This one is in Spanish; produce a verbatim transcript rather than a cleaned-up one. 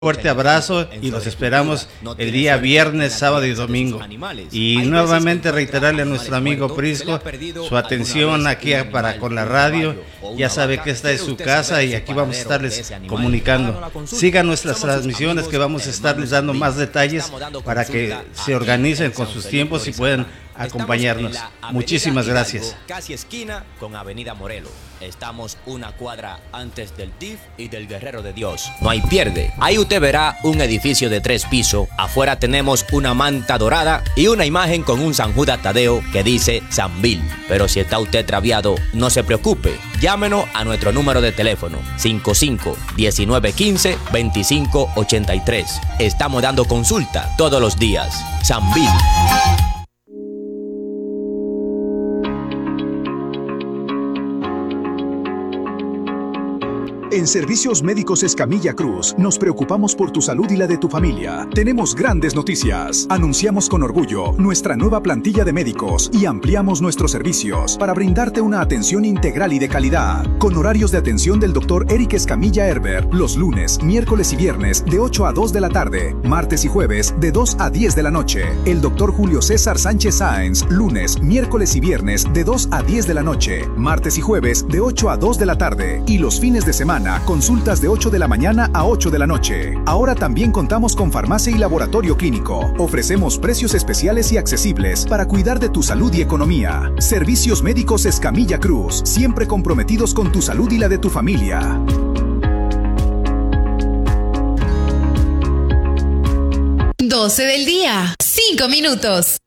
Fuerte abrazo y los esperamos el día viernes, sábado y domingo. Y nuevamente reiterarle a nuestro amigo Prisco su atención aquí para con la radio. Ya sabe que esta es su casa y aquí vamos a estarles comunicando. Sigan nuestras transmisiones que vamos a estarles dando más detalles para que se organicen con sus tiempos y puedan acompañarnos. Muchísimas gracias. Casi esquina con Avenida Morelos. Estamos una cuadra antes del D I F y del Guerrero de Dios. No hay pierde. Ahí usted verá un edificio de tres pisos. Afuera tenemos una manta dorada y una imagen con un San Judas Tadeo que dice San Bill. Pero si está usted traviado, no se preocupe. Llámenos a nuestro número de teléfono cinco cinco, diecinueve quince, veinticinco ochenta y tres. Estamos dando consulta todos los días. San Bill. En Servicios Médicos Escamilla Cruz, nos preocupamos por tu salud y la de tu familia. Tenemos grandes noticias. Anunciamos con orgullo nuestra nueva plantilla de médicos y ampliamos nuestros servicios para brindarte una atención integral y de calidad. Con horarios de atención del doctor Eric Escamilla Herbert, los lunes, miércoles y viernes de ocho a dos de la tarde, martes y jueves de dos a diez de la noche. El doctor Julio César Sánchez Sáenz, lunes, miércoles y viernes de dos a diez de la noche, martes y jueves de ocho a dos de la tarde y los fines de semana consultas de ocho de la mañana a ocho de la noche. Ahora también contamos con farmacia y laboratorio clínico. Ofrecemos precios especiales y accesibles para cuidar de tu salud y economía. Servicios Médicos Escamilla Cruz, siempre comprometidos con tu salud y la de tu familia. doce del día, cinco minutos.